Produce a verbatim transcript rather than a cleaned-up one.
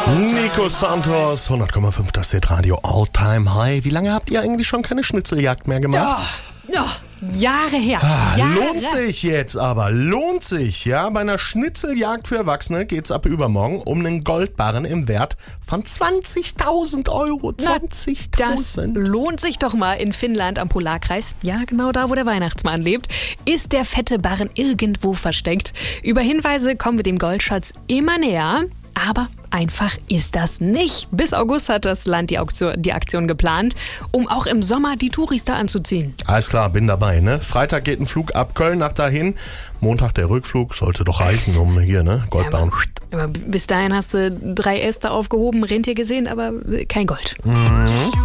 Nico Santos, hundert Komma fünf, das Hit-Radio All-Time High. Wie lange habt ihr eigentlich schon keine Schnitzeljagd mehr gemacht? Oh, oh, Jahre her. Ah, Jahre. lohnt sich jetzt aber, lohnt sich. Ja, bei einer Schnitzeljagd für Erwachsene geht's ab übermorgen um einen Goldbarren im Wert von zwanzigtausend Euro. Das zwanzigtausend. lohnt sich doch mal in Finnland am Polarkreis. Ja, genau da, wo der Weihnachtsmann lebt. Ist der fette Barren irgendwo versteckt? Über Hinweise kommen wir dem Goldschatz immer näher. Aber einfach ist das nicht. Bis August hat das Land die Aktion, die Aktion geplant, um auch im Sommer die Touris da anzuziehen. Alles klar, bin dabei, ne? Freitag geht ein Flug ab Köln nach dahin. Montag der Rückflug, sollte doch reichen, um hier, ne? Goldbarren. Ja, aber, aber bis dahin hast du drei Äste aufgehoben, Rentier gesehen, aber kein Gold. Mhm.